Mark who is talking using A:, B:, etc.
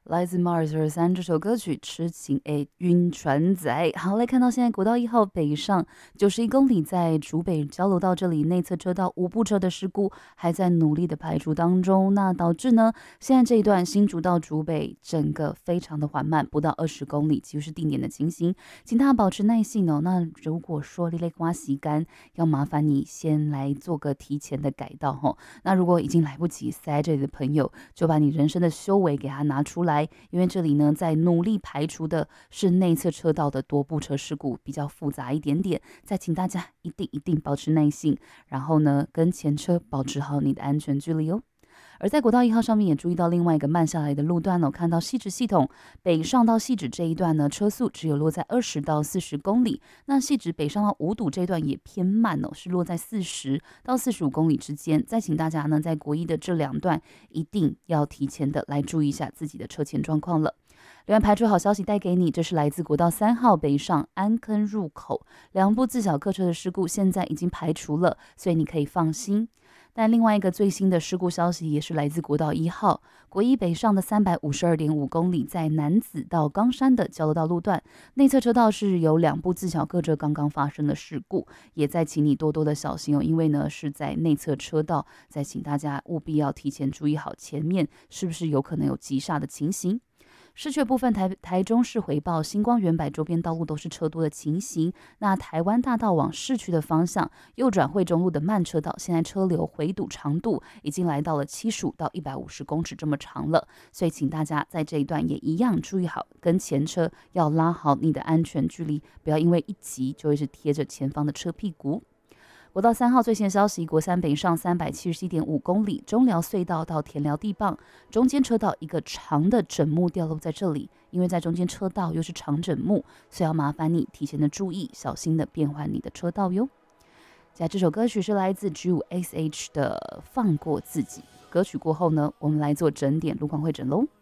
A: 来自 Mars 23这首歌曲《痴情诶晕船仔》。好，来看到现在国道1号北上91公里，在竹北交流道这里内侧车道无部车的事故还在努力的排除当中，那导致呢现在这一段新竹到竹北整个非常的缓慢，不到20公里，几乎是定点的情形，请大家保持耐性哦。那如果说你累刮洗干，要麻烦你先来做个提前的改道哦。那如果已经来不及塞这里的朋友，就把你人生的修为给它拿出来。因为这里呢，在努力排除的是内侧车道的多部车事故，比较复杂一点点。再请大家一定保持耐性，然后呢，跟前车保持好你的安全距离哦。而在国道1号上面也注意到另外一个慢下来的路段哦，看到汐止系统北上到汐止这一段呢，车速只有落在20到40公里。那汐止北上到五堵这一段也偏慢哦，是落在40到45公里之间。再请大家呢，在国一的这两段一定要提前的来注意一下自己的车前状况了。另外排除好消息带给你，这是来自国道3号北上安坑入口两部自小客车的事故，现在已经排除了，所以你可以放心。但另外一个最新的事故消息也是来自国道1号国一北上的352.5公里，在楠梓到冈山的交流道路段，内侧车道是有两部自小客车刚刚发生的事故，也再请你多多的小心哦，因为呢是在内侧车道，再请大家务必要提前注意好前面是不是有可能有急刹的情形。市区部分台中市回报星光远百周边道路都是车多的情形。那台湾大道往市区的方向，右转惠中路的慢车道，现在车流回堵长度已经来到了75到150公尺这么长了，所以请大家在这一段也一样注意好，跟前车要拉好你的安全距离，不要因为一急就会是贴着前方的车屁股。国道3号最新消息，国三北上377.5公里，中寮隧道到田寮地磅，中间车道一个长的枕木掉落在这里，因为在中间车道又是长枕木，所以要麻烦你提前的注意，小心的变换你的车道哟。接下来这首歌曲是来自 G5SH 的《放过自己》，歌曲过后呢，我们来做整点路况会诊喽。